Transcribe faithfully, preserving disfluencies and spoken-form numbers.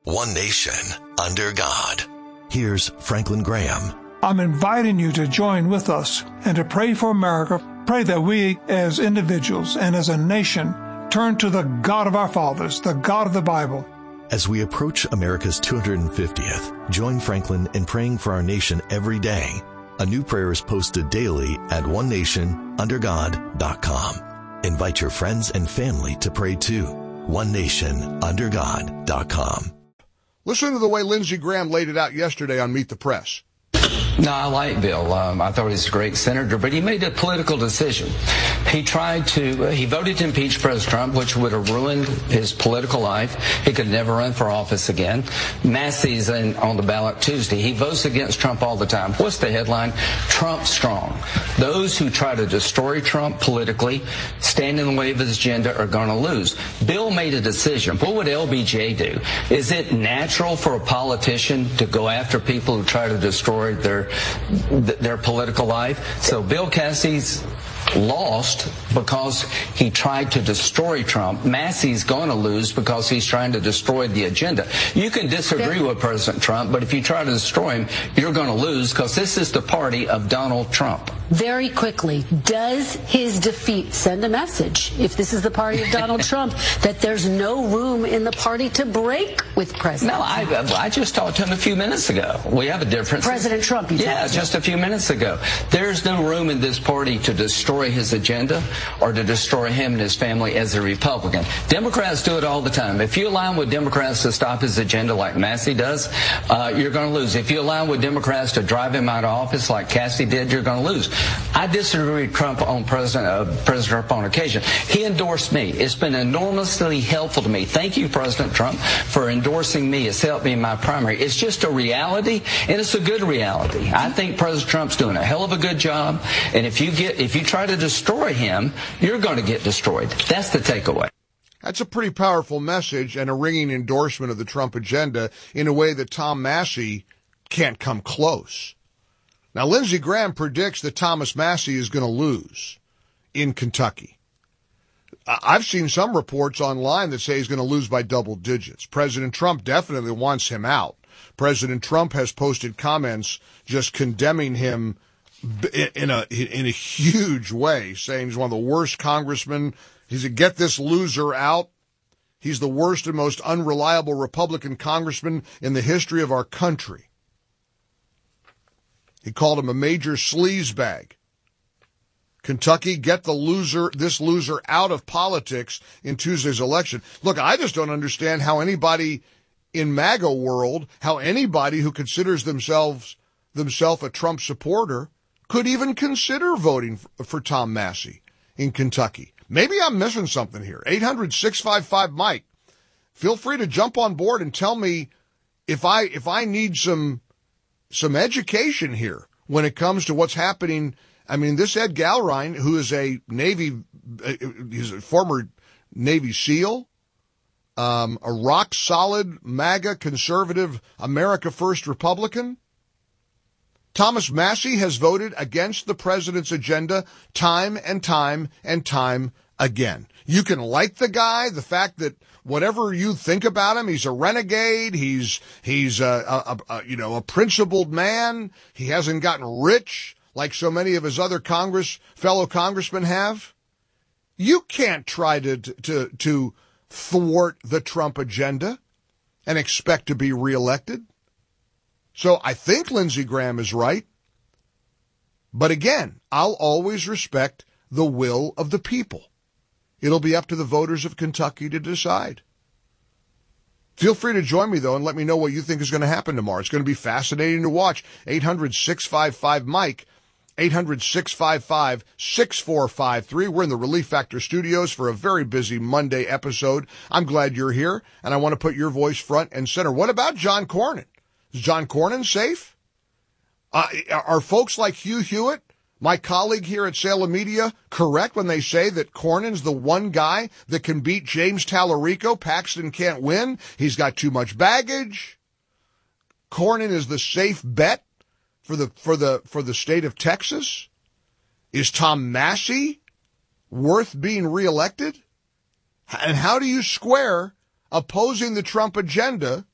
one nation, under God. Here's Franklin Graham. I'm inviting you to join with us and to pray for America. Pray that we as individuals and as a nation turn to the God of our fathers, the God of the Bible. As we approach America's two hundred fiftieth, join Franklin in praying for our nation every day. A new prayer is posted daily at one nation under god dot com. Invite your friends and family to pray too. one nation under god dot com. Listen to the way Lindsey Graham laid it out yesterday on Meet the Press. No, I like Bill. Um, I thought he was a great senator, but he made a political decision. He tried to, uh, he voted to impeach President Trump, which would have ruined his political life. He could never run for office again. Massey's in, on the ballot Tuesday. He votes against Trump all the time. What's the headline? Trump strong. Those who try to destroy Trump politically, stand in the way of his agenda, are going to lose. Bill made a decision. What would L B J do? Is it natural for a politician to go after people who try to destroy their their political life? So Bill Cassie's lost because he tried to destroy Trump. Massey's going to lose because he's trying to destroy the agenda. You can disagree with President Trump, but if you try to destroy him, you're going to lose because this is the party of Donald Trump. Very quickly, does his defeat send a message, if this is the party of Donald Trump, that there's no room in the party to break with President No, I, I just talked to him a few minutes ago. We have a difference. President Trump, you Yeah, just a few minutes ago. There's no room in this party to destroy his agenda or to destroy him and his family as a Republican. Democrats do it all the time. If you align with Democrats to stop his agenda like Massey does, uh, you're going to lose. If you align with Democrats to drive him out of office like Cassie did, you're going to lose. I disagree with Trump on President, uh, President Trump on occasion. He endorsed me. It's been enormously helpful to me. Thank you, President Trump, for endorsing me. It's helped me in my primary. It's just a reality, and it's a good reality. I think President Trump's doing a hell of a good job, and if you get, if you try to destroy him, you're going to get destroyed. That's the takeaway. That's a pretty powerful message and a ringing endorsement of the Trump agenda in a way that Tom Massey can't come close. Now, Lindsey Graham predicts that Thomas Massey is going to lose in Kentucky. I've seen some reports online that say he's going to lose by double digits. President Trump definitely wants him out. President Trump has posted comments just condemning him in a in a huge way, saying he's one of the worst congressmen. He's a get this loser out. He's the worst and most unreliable Republican congressman in the history of our country. He called him a major sleazebag. Kentucky, get the loser, this loser out of politics in Tuesday's election. Look, I just don't understand how anybody in MAGA world, how anybody who considers themselves themselves a Trump supporter could even consider voting for, for Tom Massey in Kentucky. Maybe I'm missing something here. eight hundred, six five five, Mike. Feel free to jump on board and tell me if I if I need some some education here when it comes to what's happening. I mean, this Ed Galrine, who is a Navy, he's a former Navy SEAL, um, a rock-solid MAGA conservative America First Republican. Thomas Massey has voted against the president's agenda time and time and time again. You can like the guy, the fact that whatever you think about him, he's a renegade, he's he's a, a, a you know a principled man. He hasn't gotten rich like so many of his other Congress fellow congressmen have. You can't try to to to thwart the Trump agenda and expect to be reelected. So I think Lindsey Graham is right. But again, I'll always respect the will of the people. It'll be up to the voters of Kentucky to decide. Feel free to join me, though, and let me know what you think is going to happen tomorrow. It's going to be fascinating to watch. eight hundred, six five five, Mike. eight hundred, six five five, six four five three. We're in the Relief Factor studios for a very busy Monday episode. I'm glad you're here, and I want to put your voice front and center. What about John Cornyn? Is John Cornyn safe? Uh, are folks like Hugh Hewitt, my colleague here at Salem Media, correct when they say that Cornyn's the one guy that can beat James Tallarico? Paxton can't win. He's got too much baggage. Cornyn is the safe bet for the for the for the state of Texas. Is Tom Massey worth being reelected? And how do you square opposing the Trump agenda